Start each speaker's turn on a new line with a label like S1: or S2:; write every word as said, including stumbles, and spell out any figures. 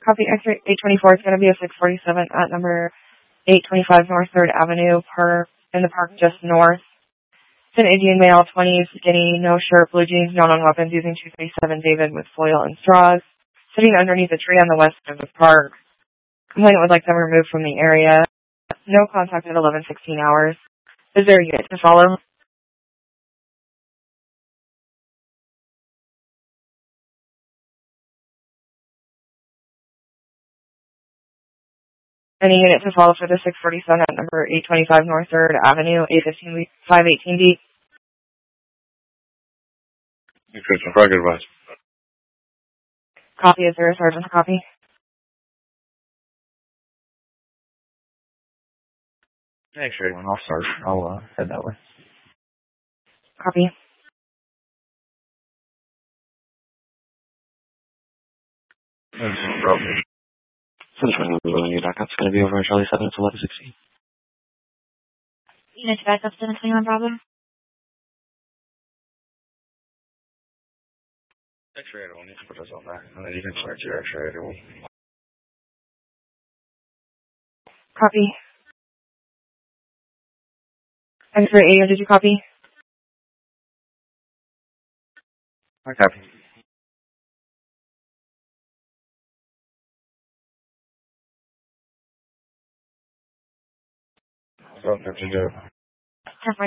S1: Copy X-ray eight twenty-four. It's going to be a six forty-seven at number eight twenty-five North third Avenue, park, in the park just north. It's an Indian male, twenties, skinny, no shirt, blue jeans, not on weapons, using two thirty-seven David with foil and straws, sitting underneath a tree on the west side of the park. Complainant would like them removed from the area. No contact at eleven sixteen hours. Is there a unit to follow? Any unit to follow for the six forty-seven at number eight twenty-five North third Avenue, eight fifteen five eighteen D?
S2: You could some frag advice.
S1: Copy. Is there a sergeant to copy?
S2: X-ray one off, Sarge. I'll uh, head that way.
S1: Copy.
S2: No problem.
S3: So the twenty will be your backup's going to be over on Charlie seven. It's eleven sixteen.
S4: Unit to backup seven twenty-one Bravo.
S2: X-ray one. You can put us on that. And then you can start your X-ray one.
S1: Copy. X-ray eight, did you copy?
S2: I copy. So, fifty-two.